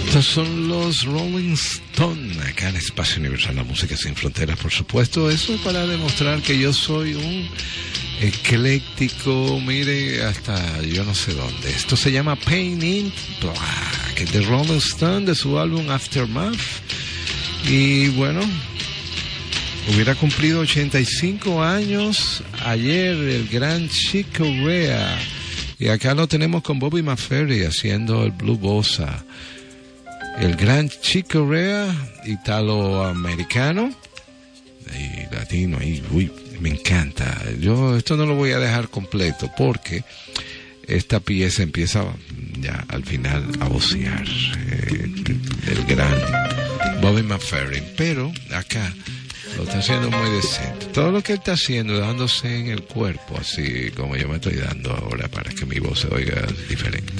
Estos son los Rolling Stones, acá en Espacio Universal, la música sin fronteras, por supuesto. Eso es para demostrar que yo soy un ecléctico, mire, hasta yo no sé dónde. Esto se llama Paint in Black, de Rolling Stone, de su álbum Aftermath. Y bueno, hubiera cumplido 85 años ayer el gran Chick Corea. Y acá lo tenemos con Bobby McFerrin haciendo el Blue Bossa. El gran Chick Corea, italoamericano y latino, y uy, me encanta. Yo esto no lo voy a dejar completo porque esta pieza empieza ya al final a vocear el gran Bobby McFerrin, pero acá lo está haciendo muy decente. Todo lo que él está haciendo, dándose en el cuerpo, así como yo me estoy dando ahora para que mi voz se oiga diferente.